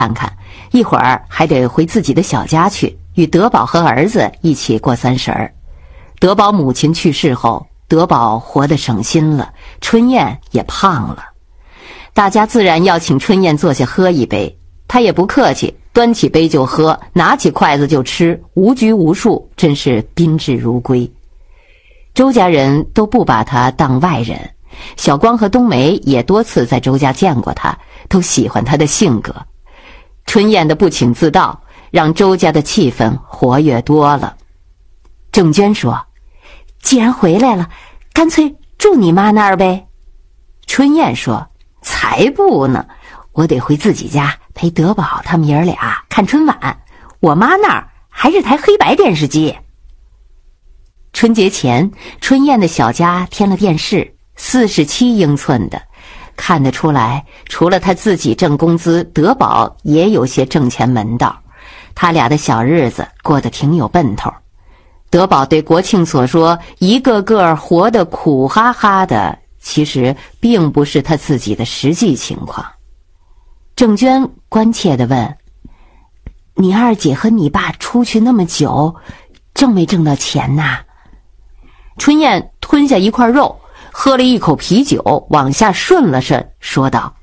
看看，一会儿还得回自己的小家去，与德宝和儿子一起过30。德宝母亲去世后，德宝活得省心了，春燕也胖了。大家自然要请春燕坐下喝一杯，她也不客气，端起杯就喝，拿起筷子就吃，无拘无束，真是宾至如归。周家人都不把她当外人，小光和冬梅也多次在周家见过她，都喜欢她的性格。春燕的不请自到，让周家的气氛活跃多了。郑娟说：“既然回来了，干脆住你妈那儿呗。”春燕说：“才不呢，我得回自己家陪德宝他们爷儿俩看春晚，我妈那儿还是台黑白电视机。”春节前，春燕的小家添了电视，47英寸的，看得出来，除了他自己挣工资，德宝也有些挣钱门道，他俩的小日子过得挺有奔头。德宝对国庆所说一个个活得苦哈哈的，其实并不是他自己的实际情况。郑娟关切地问：“你二姐和你爸出去那么久，挣没挣到钱呐？”春燕吞下一块肉，喝了一口啤酒，往下顺了顺，说道：“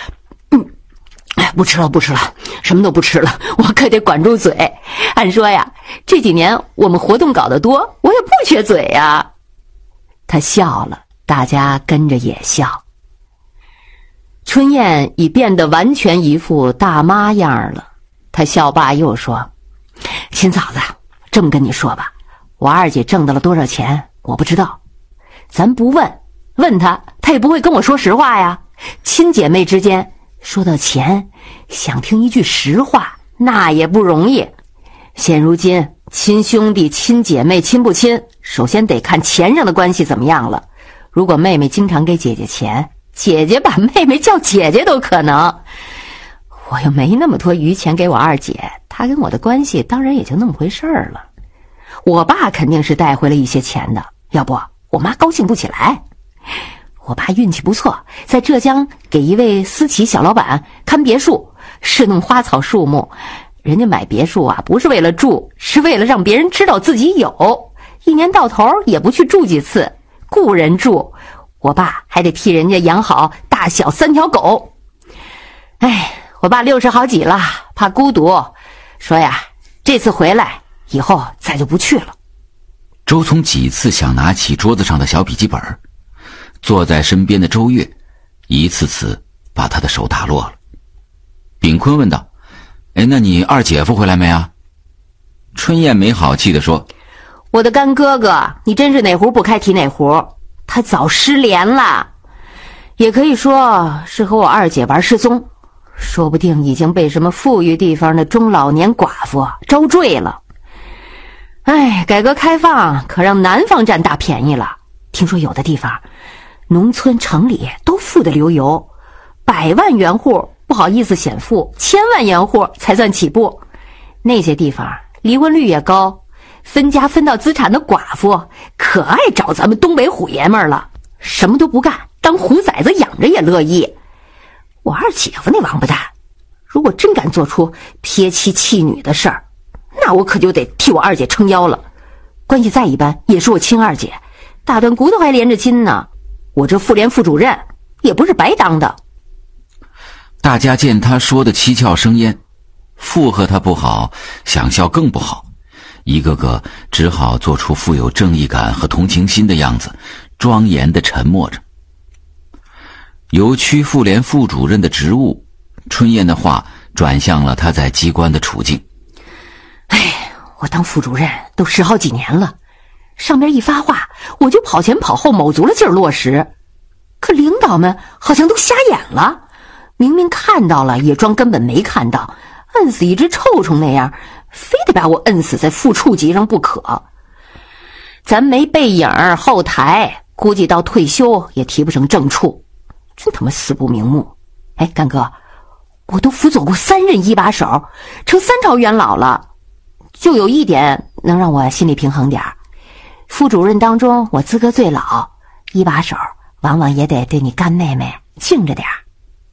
不吃了，什么都不吃了，我可得管住嘴。按说呀，这几年我们活动搞得多，我也不缺嘴呀。”他笑了，大家跟着也笑。春燕已变得完全一副大妈样了，她笑罢又说：“亲嫂子，这么跟你说吧，我二姐挣到了多少钱我不知道，咱不问她，她也不会跟我说实话呀。亲姐妹之间说到钱，想听一句实话那也不容易。现如今亲兄弟亲姐妹亲不亲，首先得看钱上的关系怎么样了。如果妹妹经常给姐姐钱，姐姐把妹妹叫姐姐都可能。我又没那么多余钱给我二姐，她跟我的关系当然也就那么回事儿了。我爸肯定是带回了一些钱的，要不我妈高兴不起来。我爸运气不错，在浙江给一位私企小老板看别墅，侍弄花草树木。人家买别墅啊，不是为了住，是为了让别人知道自己有，一年到头也不去住几次，雇人住。我爸还得替人家养好大小3条狗。我爸60好几了，怕孤独，说呀，这次回来以后再就不去了。 周聪几次想拿起桌子上的小笔记本，坐在身边的周月一次次把他的手打落了。炳坤问道：“那你二姐夫回来没啊？”春燕没好气地说：“ 我的干哥哥，你真是哪壶不开提哪壶，他早失联了，也可以说是和我二姐玩失踪，说不定已经被什么富裕地方的中老年寡妇招赘了。改革开放可让南方占大便宜了，听说有的地方农村城里都富得流油，100万元户不好意思显富，1000万元户才算起步。那些地方离婚率也高，分家分到资产的寡妇可爱找咱们东北虎爷们了，什么都不干，当虎崽子养着也乐意。我二姐夫那王八蛋，如果真敢做出撇妻弃女的事儿，那我可就得替我二姐撑腰了。关系再一般也是我亲二姐，大段骨头还连着亲呢，我这妇联副主任也不是白当的。” 大家见他说的七窍生烟，附和他不好，想笑更不好，一个个只好做出富有正义感和同情心的样子，庄严地沉默着。由区妇联副主任的职务，春燕的话转向了他在机关的处境。 我当副主任都10好几年了，上边一发话我就跑前跑后，卯足了劲儿落实，可领导们好像都瞎眼了，明明看到了也装根本没看到，摁死一只臭虫那样，非得把我摁死在副处级上不可。咱没背影后台，估计到退休也提不成正处，真他妈死不瞑目。干哥，我都辅佐过3任一把手，成3朝元老了，就有一点能让我心里平衡点，副主任当中我资格最老，一把手往往也得对你干妹妹敬着点。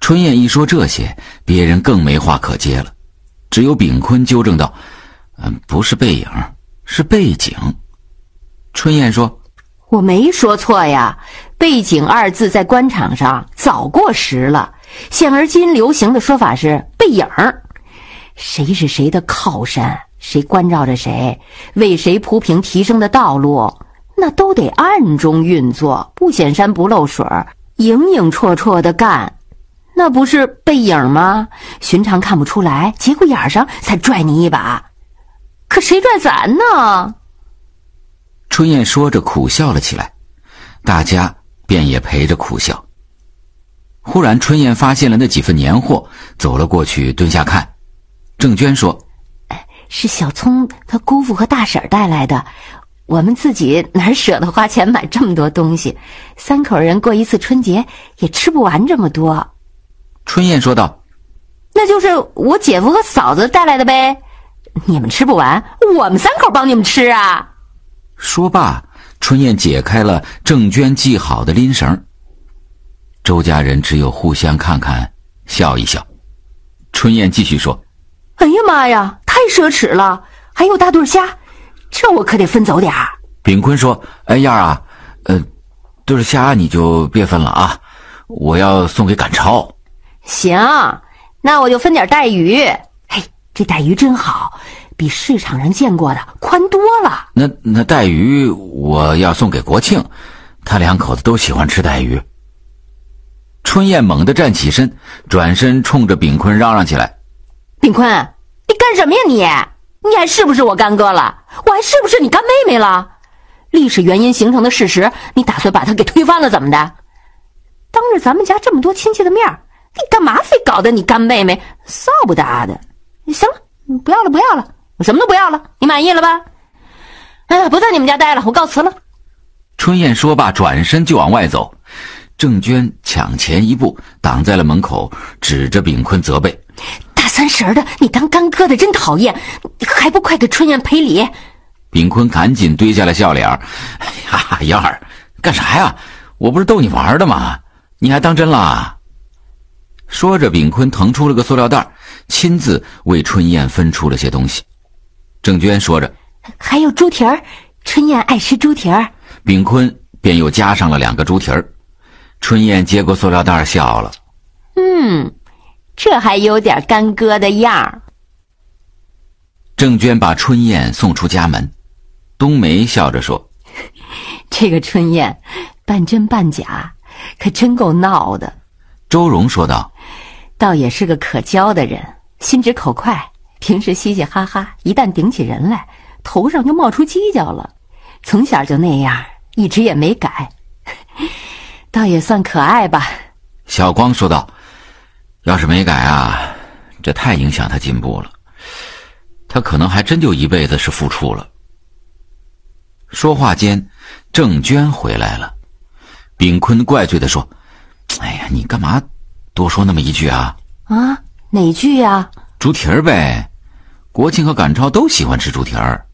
春燕一说这些，别人更没话可接了，只有秉坤纠正道：“不是背影，是背景。”春燕说：“ 我没说错呀，背景二字在官场上早过时了，现而今流行的说法是背影。谁是谁的靠山，谁关照着谁，为谁铺平提升的道路，那都得暗中运作，不显山不露水，影影绰绰的干，那不是背影吗？寻常看不出来，节骨眼上才拽你一把，可谁拽咱呢？” 春燕说着苦笑了起来，大家便也陪着苦笑。忽然春燕发现了那几份年货，走了过去蹲下看。郑娟说：“ 是小聪他姑父和大婶带来的，我们自己哪舍得花钱买这么多东西，3口人过一次春节也吃不完这么多。” 春燕说道：“ 那就是我姐夫和嫂子带来的呗，你们吃不完，我们3口帮你们吃啊。” 说罢，春燕解开了郑娟系好的拎绳。周家人只有互相看看，笑一笑。春燕继续说：“ 哎呀妈呀，太奢侈了，还有大对虾，这我可得分走点儿。” 秉坤说：“哎燕儿啊，对着虾你就别分了啊，我要送给赶超。” 行，那我就分点带鱼。嘿，这带鱼真好，比市场上见过的宽多了。 那带鱼我要送给国庆，他2口子都喜欢吃带鱼。春燕猛地站起身，转身冲着秉坤嚷嚷起来：“ 秉坤，你干什么呀你？你还是不是我干哥了？我还是不是你干妹妹了？历史原因形成的事实，你打算把它给推翻了怎么的？当着咱们家这么多亲戚的面，你干嘛非搞得你干妹妹臊不搭的？行了，不要了，我什么都不要了，你满意了吧？不在你们家待了，我告辞了。” 春燕说罢，转身就往外走。郑娟抢前一步，挡在了门口，指着秉坤责备：“ 大3婶的，你当干哥的真讨厌，还不快给春燕赔礼？” 秉坤赶紧堆下了笑脸：“哎呀，燕儿，干啥呀？我不是逗你玩的吗？你还当真了？”说着，秉坤腾出了个塑料袋，亲自为春燕分出了些东西。郑娟说着：“ 还有猪蹄儿，春燕爱吃猪蹄儿。” 秉坤便又加上了2个猪蹄儿。春燕接过塑料袋笑了：“ 这还有点干哥的样儿。” 郑娟把春燕送出家门。冬梅笑着说：“ 这个春燕半真半假，可真够闹的。” 周荣说道：“ 倒也是个可交的人，心直口快，平时嘻嘻哈哈，一旦顶起人来，头上就冒出犄角了。从小就那样，一直也没改，倒也算可爱吧。” 小光说道：“要是没改啊，这太影响他进步了，他可能还真就一辈子是副处了。”说话间，郑娟回来了。秉坤怪罪地说：“哎呀，你干嘛多说那么一句啊？”“ 啊，哪句呀？”“ 猪蹄儿呗，国庆和赶超都喜欢吃猪蹄儿。”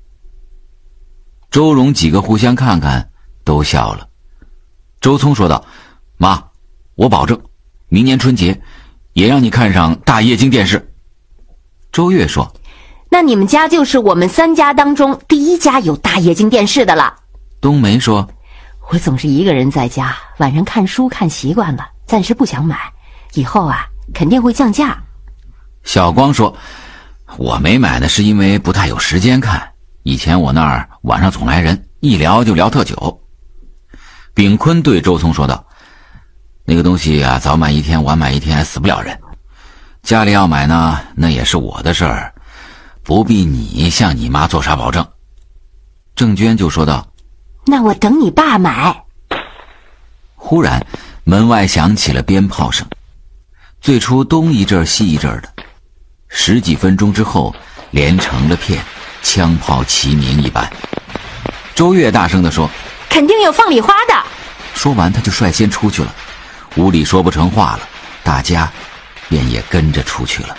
周荣几个互相看看，都笑了。周聪说道：“妈，我保证，明年春节也让你看上大液晶电视。”周月说：“ 那你们家就是我们3家当中第1家有大液晶电视的了。” 冬梅说：“ 我总是一个人在家，晚上看书看习惯了，暂时不想买，以后啊肯定会降价。” 小光说：“我没买呢，是因为不太有时间看，以前我那儿晚上总来人，一聊就聊特久。”秉坤对周聪说道：“那个东西啊，早买1天晚买1天死不了人，家里要买呢，那也是我的事儿，不必你向你妈做啥保证。”郑娟就说道：“ 那我等你爸买。” 忽然门外响起了鞭炮声，最初东一阵西一阵的，10几分钟之后连成了片，枪炮齐鸣一般。周月大声地说：“ 肯定有放礼花的。” 说完他就率先出去了，屋里说不成话了，大家便也跟着出去了。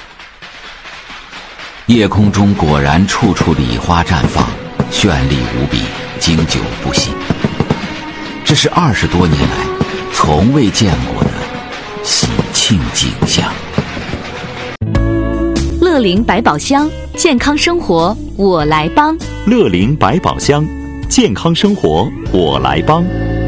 夜空中果然处处礼花绽放，绚丽无比，经久不息。这是20多年来从未见过的喜庆。 庆景象。 乐龄百宝箱，健康生活我来帮。 乐龄百宝箱，健康生活我来帮。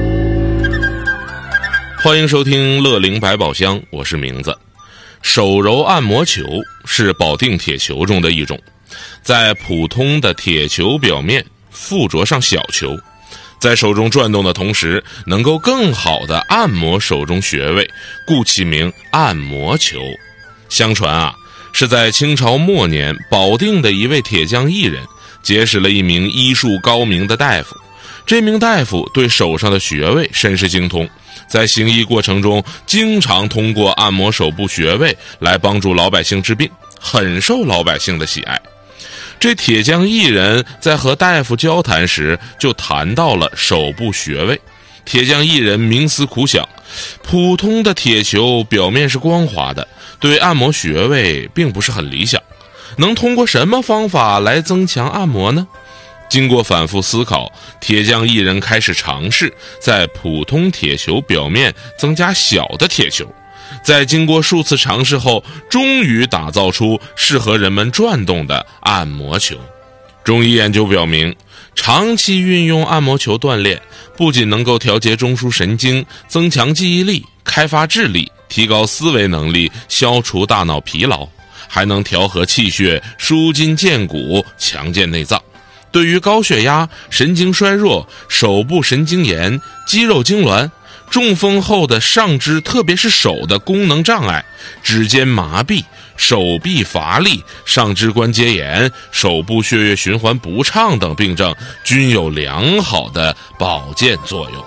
欢迎收听乐龄百宝箱，我是名字。手揉按摩球是保定铁球中的一种，在普通的铁球表面附着上小球，在手中转动的同时，能够更好地按摩手中穴位，故其名按摩球。相传啊，是在清朝末年，保定的一位铁匠艺人结识了一名医术高明的大夫。这名大夫对手上的穴位甚是精通，在行医过程中经常通过按摩手部穴位来帮助老百姓治病，很受老百姓的喜爱。这铁匠艺人在和大夫交谈时就谈到了手部穴位。铁匠艺人冥思苦想，普通的铁球表面是光滑的，对按摩穴位并不是很理想，能通过什么方法来增强按摩呢？经过反复思考，铁匠艺人开始尝试在普通铁球表面增加小的铁球，在经过数次尝试后，终于打造出适合人们转动的按摩球。中医研究表明，长期运用按摩球锻炼，不仅能够调节中枢神经，增强记忆力，开发智力，提高思维能力，消除大脑疲劳，还能调和气血，舒筋健骨，强健内脏。对于高血压、神经衰弱、手部神经炎、肌肉痉挛、中风后的上肢特别是手的功能障碍、指尖麻痹、手臂乏力、上肢关节炎、手部血液循环不畅等病症均有良好的保健作用。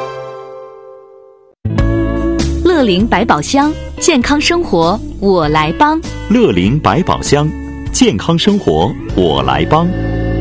乐龄百宝箱，健康生活我来帮。 乐龄百宝箱，健康生活我来帮。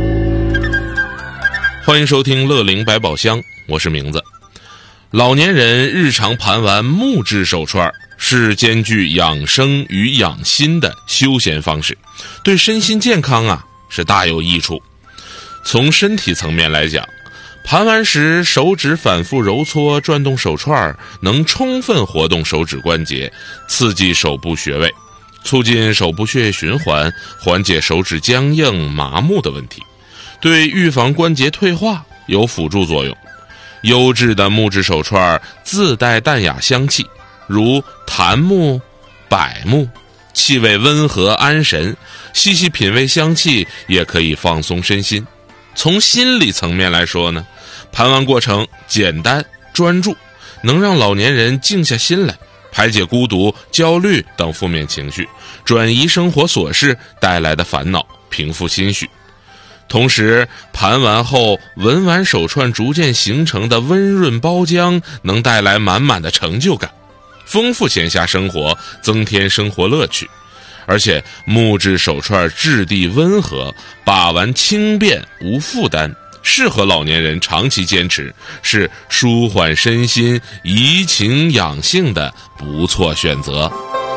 欢迎收听乐龄百宝箱，我是名字。老年人日常盘玩木质手串是兼具养生与养心的休闲方式，对身心健康是大有益处。从身体层面来讲，盘玩时手指反复揉搓转动手串，能充分活动手指关节，刺激手部穴位，促进手部血液循环，缓解手指僵硬麻木的问题，对预防关节退化有辅助作用。优质的木质手串自带淡雅香气，如檀木、柏木，气味温和安神，细细品味香气也可以放松身心。从心理层面来说呢，盘玩过程简单专注，能让老年人静下心来，排解孤独、焦虑等负面情绪，转移生活琐事带来的烦恼，平复心绪。同时，盘完后闻完手串逐渐形成的温润包浆，能带来满满的成就感，丰富闲暇生活，增添生活乐趣。而且木质手串质地温和，把玩轻便无负担，适合老年人长期坚持，是舒缓身心、怡情养性的不错选择。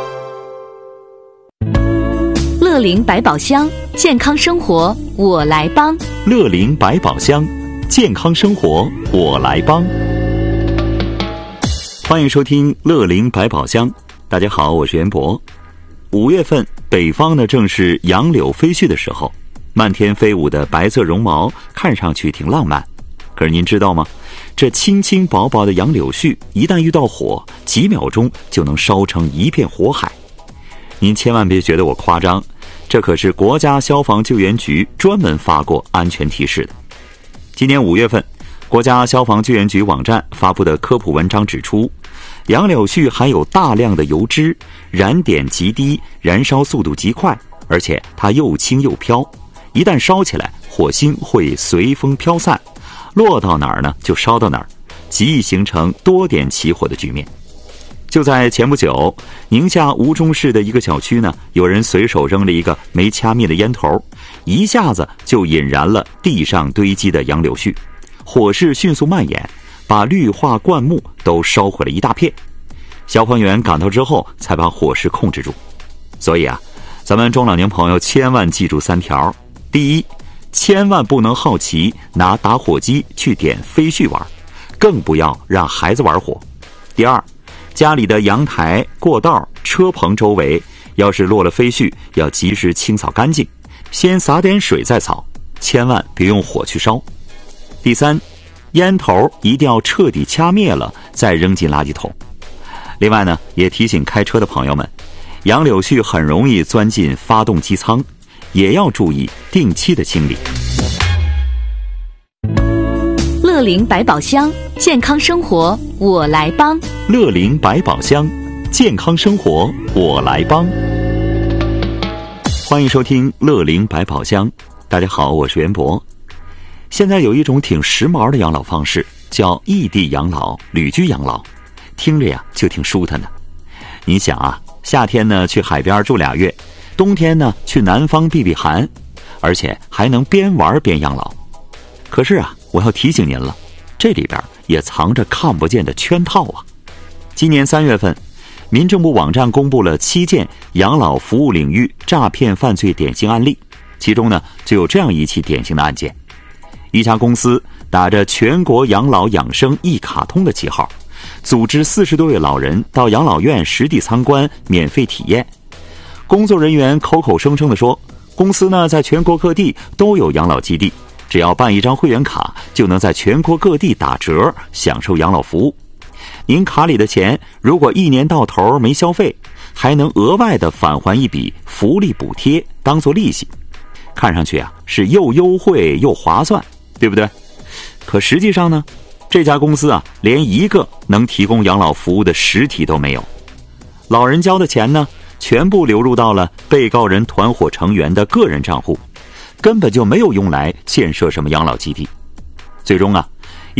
乐龄百宝箱，健康生活我来帮。 乐龄百宝箱，健康生活我来帮。欢迎收听乐龄百宝箱。大家好，我是袁博。5月份，北方呢正是杨柳飞絮的时候，漫天飞舞的白色绒毛看上去挺浪漫。可是您知道吗？这轻轻薄薄的杨柳絮一旦遇到火，几秒钟就能烧成一片火海。您千万别觉得我夸张，这可是国家消防救援局专门发过安全提示的。今年5月份，国家消防救援局网站发布的科普文章指出，杨柳絮含有大量的油脂，燃点极低，燃烧速度极快，而且它又轻又飘，一旦烧起来，火星会随风飘散，落到哪儿呢就烧到哪儿，极易形成多点起火的局面。就在前不久，宁夏吴忠市的一个小区呢，有人随手扔了一个没掐灭的烟头，一下子就引燃了地上堆积的杨柳絮，火势迅速蔓延，把绿化灌木都烧毁了一大片。消防员赶到之后才把火势控制住。所以咱们中老年朋友千万记住3条。第一，千万不能好奇拿打火机去点飞絮玩，更不要让孩子玩火。第二， 家里的阳台、过道、车棚周围要是落了飞絮，要及时清扫干净，先洒点水再扫，千万别用火去烧。第三，烟头一定要彻底掐灭了再扔进垃圾桶。另外呢，也提醒开车的朋友们，杨柳絮很容易钻进发动机舱，也要注意定期的清理。 乐龄百宝箱，健康生活我来帮。 乐龄百宝箱，健康生活我来帮。欢迎收听乐龄百宝箱。大家好，我是袁博。现在有一种挺时髦的养老方式，叫异地养老、旅居养老，听着呀就挺舒坦的。你想啊，夏天呢去海边住2月，冬天呢去南方避避寒，而且还能边玩边养老。可是啊，我要提醒您了，这里边也藏着看不见的圈套啊。今年3月份，民政部网站公布了7件养老服务领域诈骗犯罪典型案例，其中呢就有这样一起典型的案件。一家公司打着全国养老养生一卡通的旗号，组织40多位老人到养老院实地参观，免费体验。工作人员口口声声地说，公司呢在全国各地都有养老基地，只要办一张会员卡，就能在全国各地打折，享受养老服务。您卡里的钱如果1年到头没消费，还能额外的返还一笔福利补贴，当作利息。看上去啊是又优惠又划算，对不对？可实际上呢，这家公司啊连一个能提供养老服务的实体都没有。老人交的钱呢，全部流入到了被告人团伙成员的个人账户，根本就没有用来建设什么养老基地。最终啊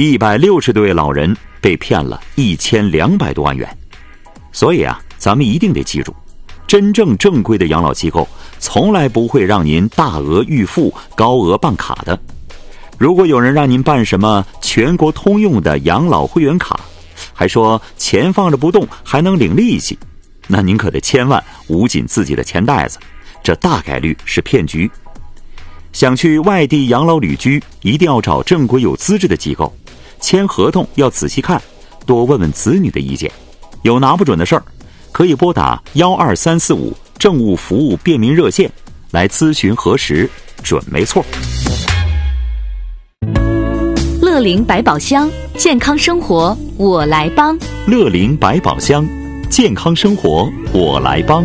，160多位老人被骗了1200多万元。所以啊，咱们一定得记住，真正正规的养老机构从来不会让您大额预付、高额办卡的。如果有人让您办什么全国通用的养老会员卡，还说钱放着不动还能领利息，那您可得千万捂紧自己的钱袋子，这大概率是骗局。想去外地养老旅居，一定要找正规有资质的机构，签合同要仔细看，多问问子女的意见。有拿不准的事儿，可以拨打12345政务服务便民热线来咨询核实，准没错。 乐龄百宝箱，健康生活我来帮。 乐龄百宝箱，健康生活我来帮。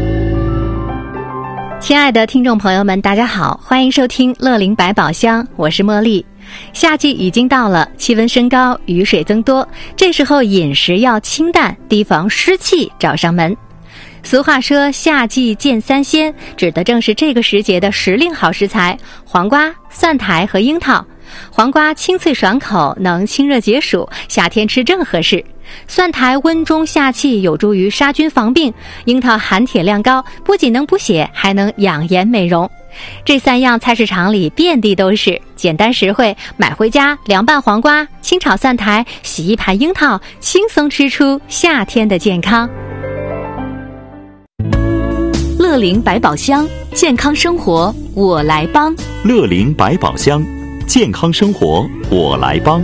亲爱的听众朋友们，大家好，欢迎收听乐龄百宝箱，我是茉莉。夏季已经到了，气温升高，雨水增多，这时候饮食要清淡，提防湿气找上门。俗话说夏季见3鲜，指的正是这个时节的时令好食材，黄瓜、蒜苔和樱桃。黄瓜清脆爽口，能清热解暑，夏天吃正合适。蒜苔温中下气，有助于杀菌防病。樱桃含铁量高，不仅能补血，还能养颜美容。这3样菜市场里遍地都是，简单实惠，买回家凉拌黄瓜，清炒蒜苔，洗一盘樱桃，轻松吃出夏天的健康。 乐龄百宝箱，健康生活我来帮。 乐龄百宝箱，健康生活我来帮。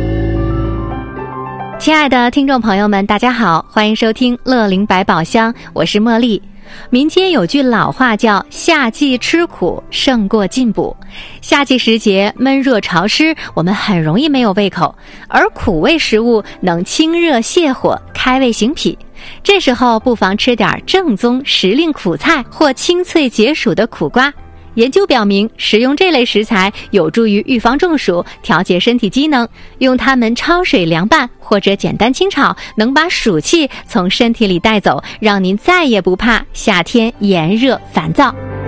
亲爱的听众朋友们，大家好，欢迎收听乐龄百宝箱，我是茉莉。民间有句老话叫夏季吃苦胜过进补。夏季时节闷热潮湿，我们很容易没有胃口，而苦味食物能清热泻火，开胃行脾。这时候不妨吃点正宗时令苦菜或清脆解暑的苦瓜。研究表明，食用这类食材有助于预防中暑，调节身体机能。用它们焯水凉拌或者简单清炒，能把暑气从身体里带走，让您再也不怕夏天炎热烦躁。